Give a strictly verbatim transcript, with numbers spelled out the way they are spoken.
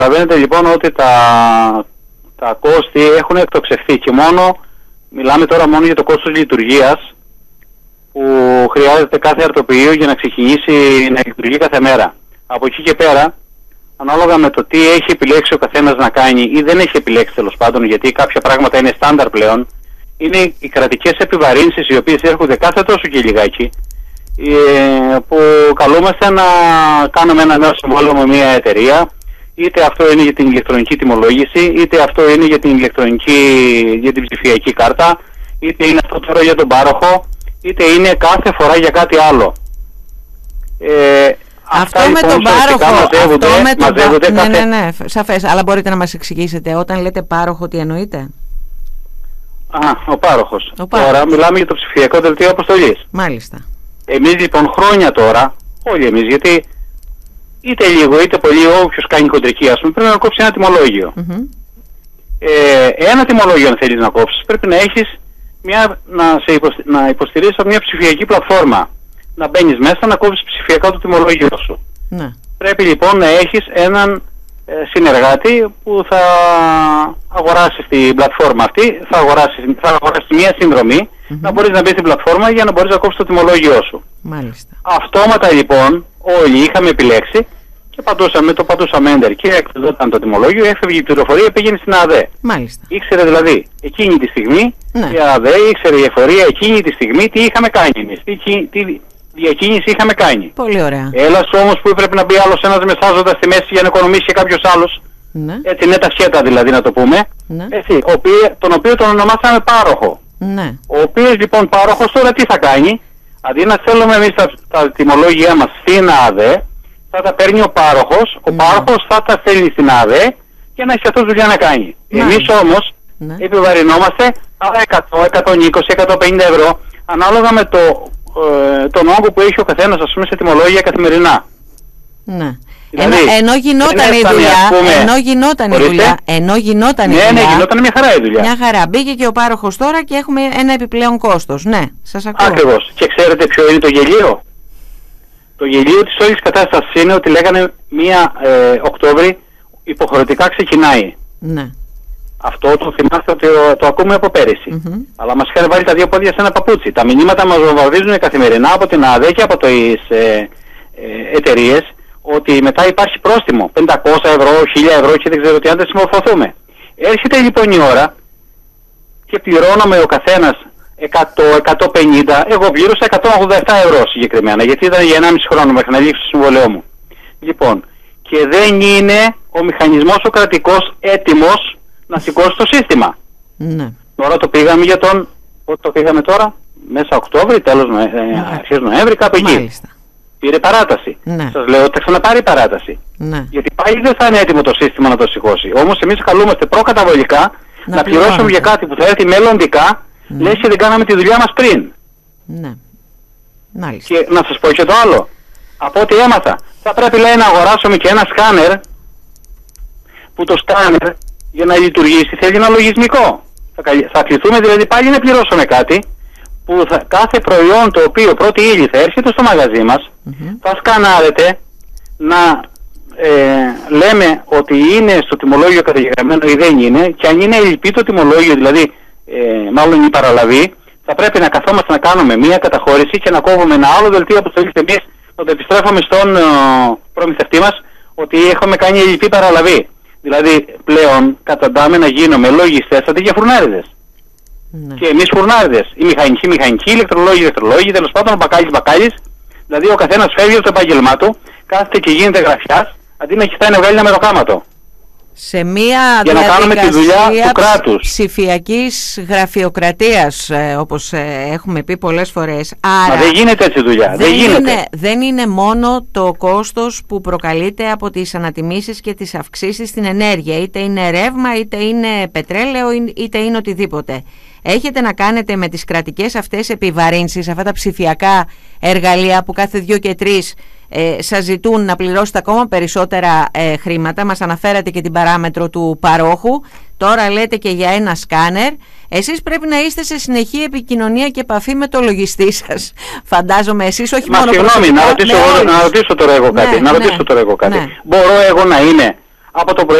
καταλαβαίνετε λοιπόν ότι τα, τα κόστη έχουν εκτοξευθεί και μόνο, μιλάμε τώρα μόνο για το κόστος λειτουργίας που χρειάζεται κάθε αρτοποιείο για να ξεκινήσει να λειτουργεί κάθε μέρα. Από εκεί και πέρα, ανάλογα με το τι έχει επιλέξει ο καθένας να κάνει ή δεν έχει επιλέξει τέλος πάντων, γιατί κάποια πράγματα είναι στάνταρ πλέον, είναι οι κρατικές επιβαρύνσεις οι οποίες έρχονται κάθε τόσο και λιγάκι, που καλούμαστε να κάνουμε ένα νέο συμβόλαιο με μια εταιρεία, είτε αυτό είναι για την ηλεκτρονική τιμολόγηση, είτε αυτό είναι για την ηλεκτρονική, για την ψηφιακή κάρτα, είτε είναι αυτό τώρα για τον πάροχο, είτε είναι κάθε φορά για κάτι άλλο. Ε, αυτό αυτά, με λοιπόν, τον πάροχο, μαζεύονται, αυτό με τον μαζεύονται ναι, κάθε... ναι, ναι, σαφές, αλλά μπορείτε να μας εξηγήσετε όταν λέτε πάροχο τι εννοείτε? Α, ο πάροχος. Ο πάροχος. Τώρα μιλάμε για το ψηφιακό δελτίο αποστολής. Μάλιστα. Εμείς λοιπόν χρόνια τώρα, όλοι εμείς, γιατί είτε λίγο είτε πολύ, όποιος κάνει κοντρική, ας πούμε, πρέπει να κόψει ένα τιμολόγιο. Mm-hmm. Ε, ένα τιμολόγιο, αν θέλεις να κόψεις, πρέπει να έχεις μια, να, σε υποστη, να υποστηρίζεις από μια ψηφιακή πλατφόρμα. Να μπαίνεις μέσα, να κόψεις ψηφιακά το τιμολόγιο σου. Mm. Πρέπει λοιπόν να έχεις έναν ε, συνεργάτη που θα αγοράσει την πλατφόρμα αυτή, θα αγοράσει, θα αγοράσει μια συνδρομή, mm-hmm. να μπορείς να μπεις στην πλατφόρμα για να μπορείς να κόψεις το τιμολόγιο σου. Μάλιστα. Αυτόματα λοιπόν όλοι είχαμε επιλέξει και πατούσαμε, το πατούσαμε enter και εκδόταν το τιμολόγιο, έφευγε η πληροφορία, πήγαινε στην ΑΔΕ. Μάλιστα. Ήξερε δηλαδή εκείνη τη στιγμή, ναι. η ΑΔΕ ήξερε η εφορία εκείνη τη στιγμή τι είχαμε κάνει εμείς, τι, τι διακίνηση είχαμε κάνει. Πολύ ωραία. Έλας όμως που έπρεπε να μπει άλλος ένας μεσάζοντας στη μέση για να οικονομήσει και κάποιος άλλος. Ναι. Έτσι είναι τα σχέτα δηλαδή να το πούμε. Ναι. Έτσι, ο οποίο, τον οποίο τον ονομάσαμε πάροχο. Ναι. Ο οποίος λοιπόν πάροχος τώρα τι θα κάνει? Αντί να θέλουμε εμείς τα, τα τιμολόγια μας στην ΑΔΕ, θα τα παίρνει ο πάροχος, ο ναι. πάροχος θα τα στέλνει στην ΑΔΕ και να έχει αυτός δουλειά να κάνει. Ναι. Εμείς όμως ναι. επιβαρυνόμαστε άλλα εκατό, εκατόν είκοσι, εκατόν πενήντα ευρώ ανάλογα με το, ε, τον όγκο που έχει ο καθένας, ας πούμε, σε τιμολόγια καθημερινά. Ναι. Δηλαδή, ενώ, ενώ γινόταν η δουλειά, πούμε, ενώ γινόταν η δουλειά, ενώ γινόταν ναι, η δουλειά, ναι, γινόταν μια χαρά η δουλειά. Μια χαρά. Μπήκε και ο πάροχος τώρα και έχουμε ένα επιπλέον κόστος. Ναι, σας ακούω. Ακριβώς. Και ξέρετε ποιο είναι το γελίο? Το γελίο της όλης κατάστασης είναι ότι λέγανε μία ε, Οκτώβρη υποχρεωτικά ξεκινάει. Ναι. Αυτό το θυμάστε ότι το, το ακούμε από πέρυσι. Mm-hmm. Αλλά μας είχαν βάλει τα δύο πόδια σε ένα παπούτσι. Τα μηνύματα μας βομβαρδίζουν καθημερινά από την ΑΔΕ και από τις ε, ε, εταιρείες ότι μετά υπάρχει πρόστιμο πεντακόσια ευρώ, χίλια ευρώ και δεν ξέρω τι, αν δεν συμμορφωθούμε. Έρχεται λοιπόν η ώρα και πληρώναμε ο καθένας εκατό με εκατόν πενήντα, εγώ πλήρωσα εκατόν ογδόντα επτά ευρώ συγκεκριμένα, γιατί ήταν για ενάμιση χρόνο μέχρι να λήξει το συμβολέο μου. Λοιπόν, και δεν είναι ο μηχανισμός ο κρατικός έτοιμος να σηκώσει το σύστημα. Ναι. Τώρα το πήγαμε για τον, πότε το πήγαμε τώρα, μέσα Οκτώβρη, τέλος Νοε... ναι. αρχές Νοέμβρη, κάπου εκεί. Μάλιστα. Πήρε παράταση. Ναι. Σας λέω ότι θα ξαναπάρει παράταση. Ναι. Γιατί πάλι δεν θα είναι έτοιμο το σύστημα να το σηκώσει. Όμως εμείς καλούμαστε προκαταβολικά να, να πληρώσουμε για κάτι που θα έρθει μελλοντικά, ναι. λες και δεν κάναμε τη δουλειά μας πριν. Ναι. Μάλιστα. Και να σας πω και το άλλο. Από ό,τι έμαθα, θα πρέπει λέει να αγοράσουμε και ένα σκάνερ, που το σκάνερ για να λειτουργήσει θέλει ένα λογισμικό. Θα, θα κληθούμε δηλαδή πάλι να πληρώσουμε κάτι, που θα, κάθε προϊόν το οποίο πρώτη ύλη θα έρχεται στο μαγαζί μας, mm-hmm. θα σκανάρεται, να ε, λέμε ότι είναι στο τιμολόγιο καταγεγραμμένο ή δεν είναι, και αν είναι ελλειπή το τιμολόγιο, δηλαδή ε, μάλλον η παραλαβή, θα πρέπει να καθόμαστε να κάνουμε μία καταχώρηση και να κόβουμε ένα άλλο δελτίο αποστολής εμείς, να το επιστρέφουμε στον ε, προμηθευτή μας ότι έχουμε κάνει ελλειπή παραλαβή. Δηλαδή πλέον καταντάμε να γίνουμε λογιστές αντί για φουρνάριδες. Ναι. Και εμείς φουρνάριδες, οι μηχανικοί, μηχανικοί, ηλεκτρολόγοι, ηλεκτρολόγοι, τέλος πάντων ο μπακάλης, μπακάλης. Δηλαδή ο καθένας φεύγει από το επάγγελμά του, κάθεται και γίνεται γραφιάς, αντί να κοιτάει να βγάλει ένα μεροκάματο. Σε μία για να κάνουμε τη δουλειά του κράτους. Ψηφιακής γραφειοκρατίας, ε, όπως ε, έχουμε πει πολλές φορές. Άρα, μα δεν γίνεται έτσι δουλειά. Δεν, δεν, γίνεται. Είναι, δεν είναι μόνο το κόστος που προκαλείται από τις ανατιμήσεις και τις αυξήσεις στην ενέργεια. Είτε είναι ρεύμα, είτε είναι πετρέλαιο, είτε είναι οτιδήποτε. Έχετε να κάνετε με τις κρατικές αυτές επιβαρύνσεις, αυτά τα ψηφιακά εργαλεία που κάθε δύο και τρεις ε, σας ζητούν να πληρώσετε ακόμα περισσότερα ε, χρήματα. Μας αναφέρατε και την παράμετρο του παρόχου. Τώρα λέτε και για ένα σκάνερ. Εσείς πρέπει να είστε σε συνεχή επικοινωνία και επαφή με το λογιστή σας. Φαντάζομαι εσείς όχι Μα μόνο συγγνώμη, να ρωτήσω, εγώ, να ρωτήσω τώρα εγώ κάτι. Ναι, να ρωτήσω ναι, τώρα εγώ κάτι. Ναι. Μπορώ εγώ να είμαι από το πρωί